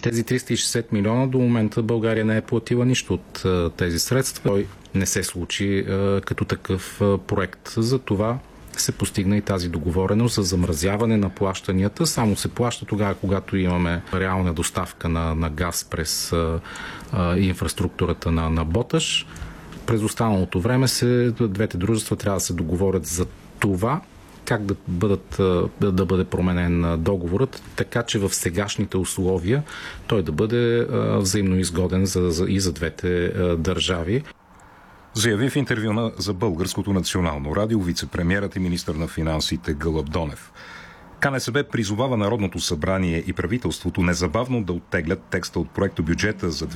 Тези 360 милиона до момента България не е платила нищо от тези средства. Той не се случи като такъв проект. За това се постигна и тази договореност за замразяване на плащанията. Само се плаща тогава, когато имаме реална доставка на газ през инфраструктурата на Боташ. През останалото време двете дружества трябва да се договорят за това, как да бъде променен договорът, така че в сегашните условия той да бъде взаимно изгоден и за двете държави. Заяви в интервю за Българското национално радио вицепремиерът и министър на финансите Гълъб Донев. КНСБ призовава Народното събрание и правителството незабавно да оттеглят текста от проектобюджета за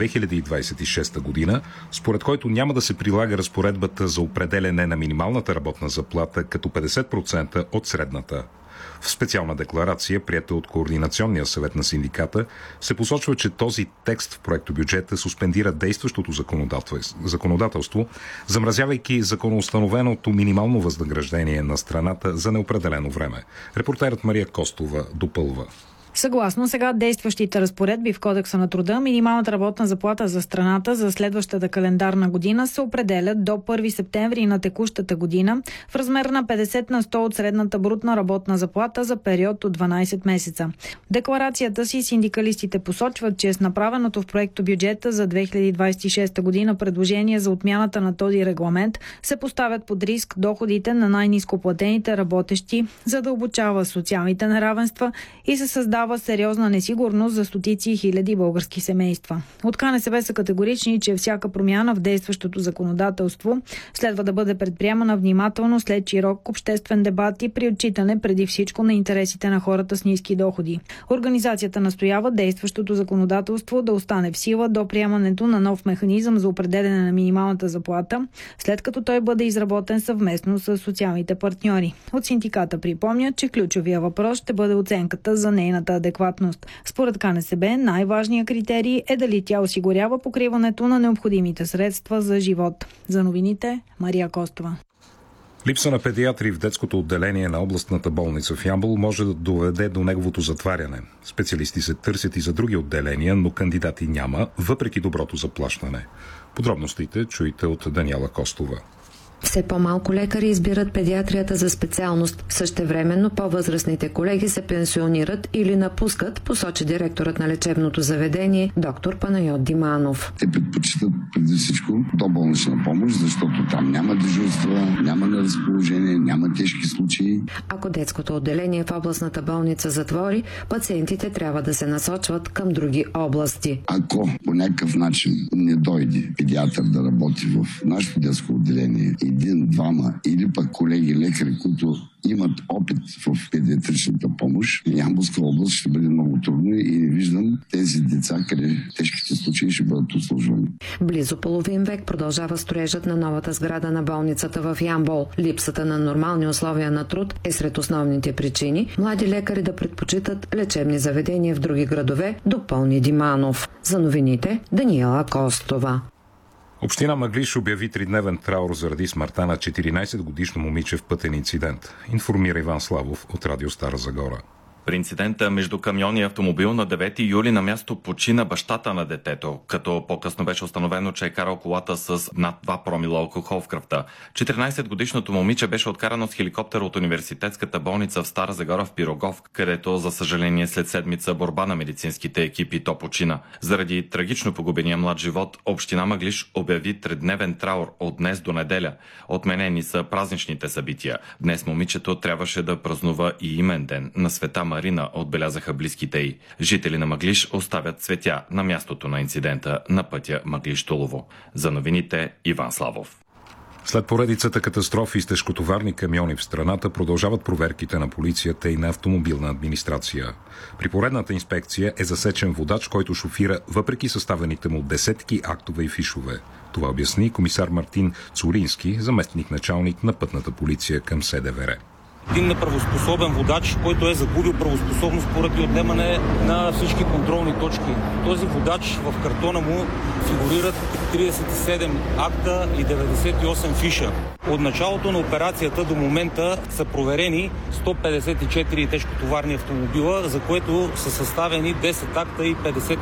2026 година, според който няма да се прилага разпоредбата за определяне на минималната работна заплата като 50% от средната. В специална декларация, приета от Координационния съвет на синдиката, се посочва, че този текст в проектобюджета суспендира действащото законодателство, замразявайки законоустановеното минимално възнаграждение на страната за неопределено време. Репортерът Мария Костова допълва. Съгласно сега действащите разпоредби в Кодекса на труда, минималната работна заплата за страната за следващата календарна година се определят до 1 септември на текущата година в размер на 50 на 100 от средната брутна работна заплата за период от 12 месеца. В декларацията си синдикалистите посочват, че с направеното в проекто бюджета за 2026 година предложение за отмяната на този регламент се поставят под риск доходите на най-ниско платените работещи, задълбочава социалните неравенства и се създава сериозна несигурност за стотици хиляди български семейства. От КНСБ са категорични, че всяка промяна в действащото законодателство следва да бъде предприемана внимателно след широк обществен дебат и при отчитане преди всичко на интересите на хората с ниски доходи. Организацията настоява действащото законодателство да остане в сила до приемането на нов механизъм за определяне на минималната заплата, след като той бъде изработен съвместно с социалните партньори. От синдиката припомнят, че ключовия въпрос ще бъде оценката за нейната адекватност. Според КНСБ най-важният критерий е дали тя осигурява покриването на необходимите средства за живот. За новините Мария Костова. Липса на педиатри в детското отделение на областната болница в Ямбол може да доведе до неговото затваряне. Специалисти се търсят и за други отделения, но кандидати няма, въпреки доброто заплащане. Подробностите чуйте от Даниела Костова. Все по-малко лекари избират педиатрията за специалност. Същевременно по-възрастните колеги се пенсионират или напускат, посочи директорът на лечебното заведение доктор Панайот Диманов. Те предпочитат преди всичко доболнична помощ, защото там няма дежурства, няма на разположение, няма тежки случаи. Ако детското отделение в областната болница затвори, пациентите трябва да се насочват към други области. Ако по някакъв начин не дойде педиатър да работи в нашето детско отделение, един, двама или пък колеги лекари, които имат опит в педиатричната помощ, Ямболска област ще бъде много трудно и не виждам тези деца, къде тежките случаи ще бъдат обслужвани. Близо половин век продължава строежът на новата сграда на болницата в Ямбол. Липсата на нормални условия на труд е сред основните причини млади лекари да предпочитат лечебни заведения в други градове, допълни Диманов. За новините Даниела Костова. Община Мъглиж обяви 3-дневен траур заради смъртта на 14-годишно момиче в пътен инцидент. Информира Иван Славов от Радио Стара Загора. При инцидента между камион и автомобил на 9 юли на място почина бащата на детето, като по-късно беше установено, че е карал колата с над 2 промила алкохол в кръвта. 14-годишното момиче беше откарано с хеликоптер от университетската болница в Стара Загора в Пирогов, където, за съжаление, след седмица борба на медицинските екипи то почина. Заради трагично погубения млад живот, община Мъглиж обяви 3-дневен траур от днес до неделя. Отменени са празничните събития. Днес момичето трябваше да празнува и имен ден на Света Марина, отбелязаха близките й. Жители на Мъглиж оставят цветя на мястото на инцидента на пътя Мъглиж-Тулово. За новините Иван Славов. След поредицата катастрофи с тежкотоварни камиони в страната продължават проверките на полицията и на автомобилна администрация. При поредната инспекция е засечен водач, който шофира въпреки съставените му десетки актове и фишове. Това обясни комисар Мартин Цурински, заместник-началник на пътната полиция към СДВР. Един неправоспособен водач, който е загубил правоспособност поради отнемане на всички контролни точки. Този водач, в картона му фигурират 37 акта и 98 фиша. От началото на операцията до момента са проверени 154 тежкотоварни автомобила, за което са съставени 10 акта и 50